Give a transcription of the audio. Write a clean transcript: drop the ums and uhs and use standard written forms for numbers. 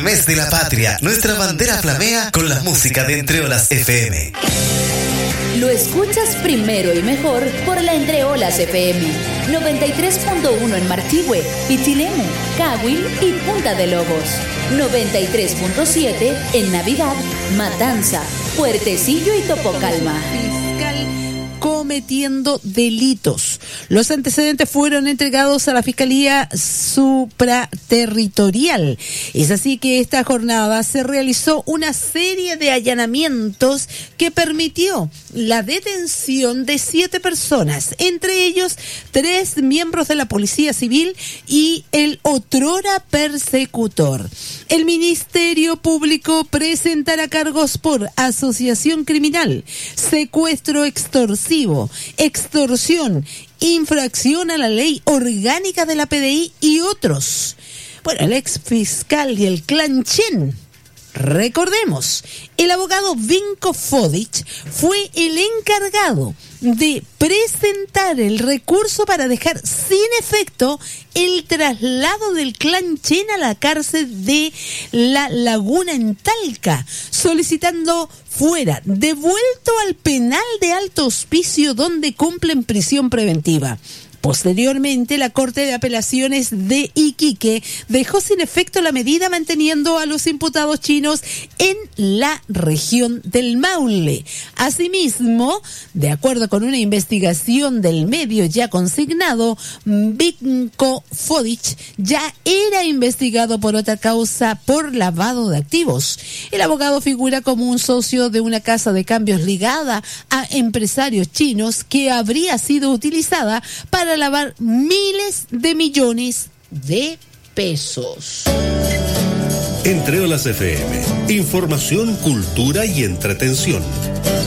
mes de la patria, nuestra bandera flamea con la música de Entreolas FM. Lo escuchas primero y mejor por la Entreolas FM. 93.1 en Marchihue, Pichilemu, Cahuil y Punta de Lobos. 93.7 en Navidad, Matanza, Puertecillo y Topocalma. Cometiendo delitos. Los antecedentes fueron entregados a la Fiscalía Supraterritorial. Es así que esta jornada se realizó una serie de allanamientos que permitió la detención de 7 personas, entre ellos 3 miembros de la Policía Civil y el otrora persecutor. El Ministerio Público presentará cargos por asociación criminal, secuestro extorsivo, extorsión, infracción a la ley orgánica de la PDI y otros. Bueno, el ex fiscal y el clan Chen, recordemos, el abogado Vinko Fodic fue el encargado de presentar el recurso para dejar sin efecto el traslado del clan Chen a la cárcel de La Laguna en Talca, solicitando fuera devuelto al penal de Alto Hospicio donde cumplen prisión preventiva. Posteriormente, la Corte de Apelaciones de Iquique dejó sin efecto la medida manteniendo a los imputados chinos en la región del Maule. Asimismo, de acuerdo con una investigación del medio ya consignado, Vinko Fodic ya era investigado por otra causa por lavado de activos. El abogado figura como un socio de una casa de cambios ligada a empresarios chinos que habría sido utilizada para lavar miles de millones de pesos. Entreolas FM, información, cultura y entretención.